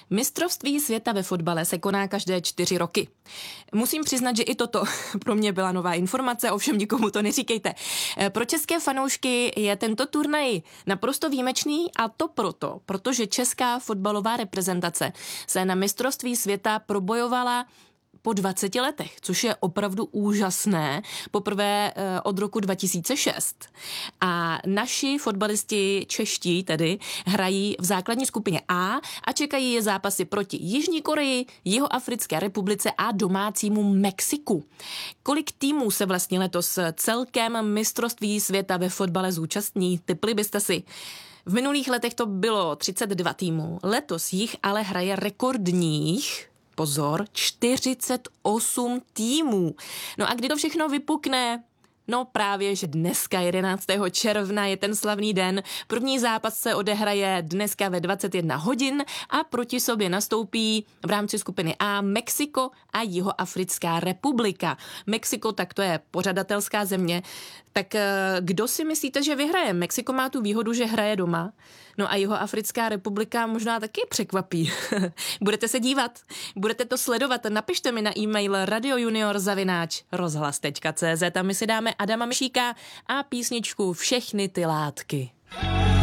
Mistrovství světa ve fotbale se koná každé 4 roky. Musím přiznat, že i toto pro mě byla nová informace, ovšem nikomu to neříkejte. Pro české fanoušky je tento turnaj naprosto výjimečný a to protože česká fotbalová reprezentace se na mistrovství světa probojovala po 20 letech, což je opravdu úžasné, poprvé od roku 2006. A naši fotbalisti čeští tedy hrají v základní skupině A a čekají je zápasy proti Jižní Koreji, Jihoafrické republice a domácímu Mexiku. Kolik týmů se vlastně letos celkem mistrovství světa ve fotbale zúčastní? Tipli byste si? V minulých letech to bylo 32 týmů, letos jich ale hraje rekordních, pozor, 48 týmů. No a kdy to všechno vypukne? No právě, že dneska 11. června je ten slavný den. První zápas se odehraje dneska ve 21 hodin a proti sobě nastoupí v rámci skupiny A Mexiko a Jihoafrická republika. Mexiko, tak to je pořadatelská země. Tak kdo si myslíte, že vyhraje? Mexiko má tu výhodu, že hraje doma. No a Jihoafrická republika možná taky překvapí. Budete se dívat? Budete to sledovat? Napište mi na e-mail radiojunior@rozhlas.cz a my si dáme Adama Myšíka a písničku Všechny ty látky.